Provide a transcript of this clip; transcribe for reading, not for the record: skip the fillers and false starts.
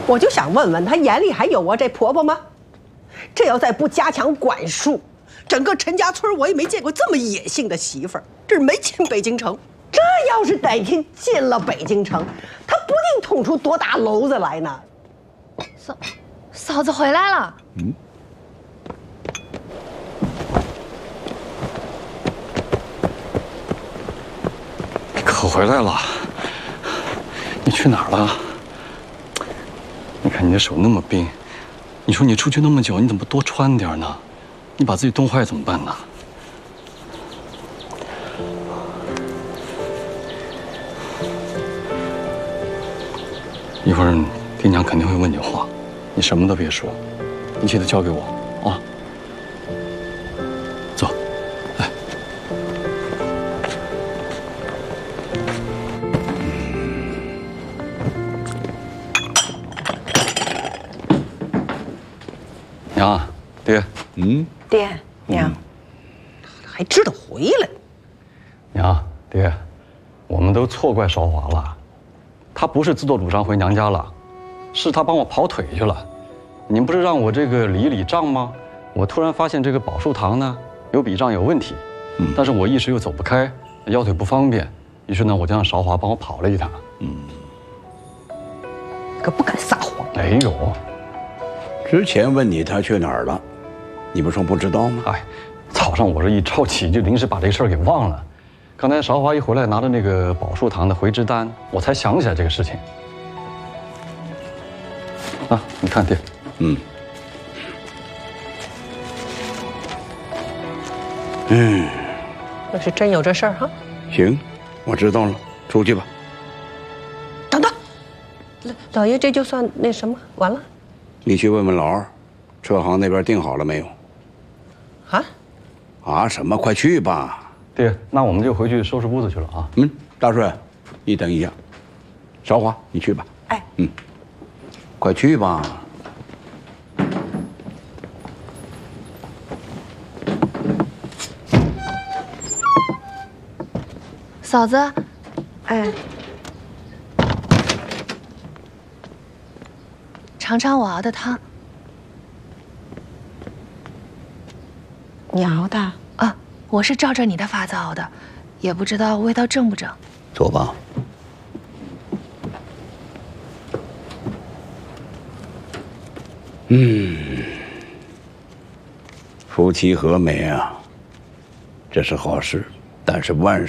我就想问问，她眼里还有我这婆婆吗？这要再不加强管束，整个陈家村我也没见过这么野性的媳妇儿。这是没进北京城，这要是哪天进了北京城，她不定捅出多大篓子来呢。 嫂子回来了。 可回来了。你去哪儿了？你看你的手那么冰，你说你出去那么久，你怎么不多穿点呢？你把自己冻坏怎么办呢？一会儿爹娘肯定会问你话，你什么都别说，一切都交给我啊。走，来。娘，爹。 爹娘，还知道回来。 娘，爹，我们都错怪韶华了，她不是自作主张回娘家了，是她帮我跑腿去了。你们不是让我这个理账吗？我突然发现这个宝树堂呢有笔账有问题，但是我一时又走不开，腰腿不方便，于是呢我就让韶华帮我跑了一趟。 可不敢撒谎。 没有。 之前问你他去哪儿了，你不说不知道吗？ 哎，早上我这一着急，就临时把这个事儿给忘了。刚才韶华一回来，拿着那个宝树堂的回执单，我才想起来这个事情。啊，你看，爹。 那是真有这事儿哈。 行，我知道了，出去吧。 等等，老爷这就算那什么完了？ 你去问问老二，车行那边定好了没有？啊什么？快去吧。 爹，那我们就回去收拾屋子去了啊。 大顺，你等一下。韶华，你去吧。 哎， 快去吧。 嫂子， 哎， 尝尝我熬的汤。 你熬的？ 啊，我是照着你的法子熬的，也不知道味道正不正。 坐吧。夫妻和美啊，这是好事，但是万